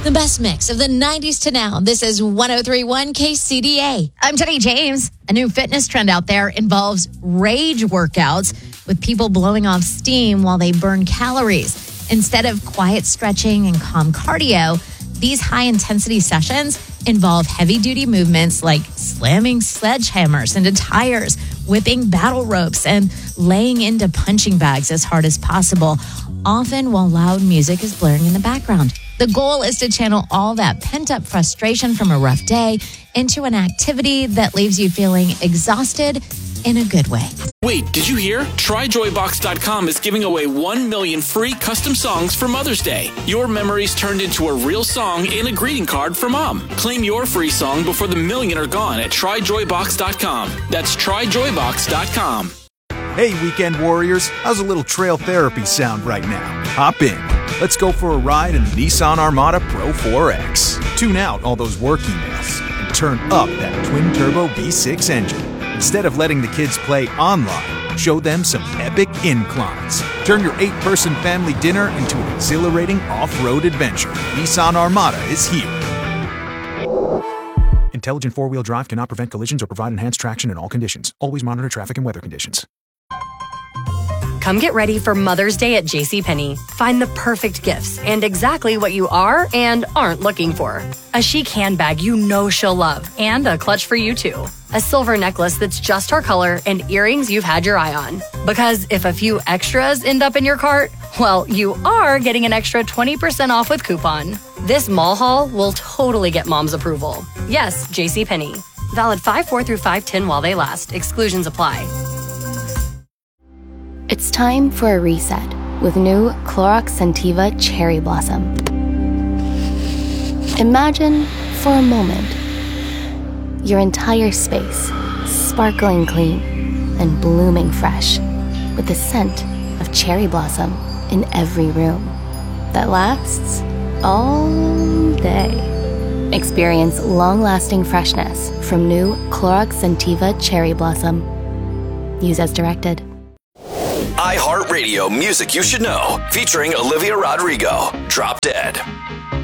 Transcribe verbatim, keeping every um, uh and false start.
The best mix of the nineties to now. This is one oh three point one K C D A. I'm Jenny James. A new fitness trend out there involves rage workouts with people blowing off steam while they burn calories. Instead of quiet stretching and calm cardio, these high-intensity sessions involve heavy-duty movements like slamming sledgehammers into tires, whipping battle ropes, and laying into punching bags as hard as possible, often while loud music is blaring in the background. The goal is to channel all that pent-up frustration from a rough day into an activity that leaves you feeling exhausted in a good way. Wait, did you hear? Try Joy Box dot com is giving away one million free custom songs for Mother's Day. Your memories turned into a real song in a greeting card for Mom. Claim your free song before the million are gone at Try Joy Box dot com. That's Try Joy Box dot com. Hey, weekend warriors, how's a little trail therapy sound right now? Hop in. Let's go for a ride in the Nissan Armada Pro four X. Tune out all those work emails and turn up that twin-turbo V six engine. Instead of letting the kids play online, show them some epic inclines. Turn your eight-person family dinner into an exhilarating off-road adventure. Nissan Armada is here. Intelligent four-wheel drive cannot prevent collisions or provide enhanced traction in all conditions. Always monitor traffic and weather conditions. Come get ready for Mother's Day at JCPenney. Find the perfect gifts and exactly what you are and aren't looking for. A chic handbag you know she'll love, and a clutch for you too. A silver necklace that's just her color, and earrings you've had your eye on. Because if a few extras end up in your cart, well, you are getting an extra twenty percent off with coupon. This mall haul will totally get Mom's approval. Yes, JCPenney. Valid five four through five ten while they last. Exclusions apply. It's time for a reset with new Clorox Scentiva Cherry Blossom. Imagine, for a moment, your entire space sparkling clean and blooming fresh with the scent of cherry blossom in every room that lasts all day. Experience long-lasting freshness from new Clorox Scentiva Cherry Blossom. Use as directed. iHeartRadio Music You Should Know, featuring Olivia Rodrigo, Drop Dead.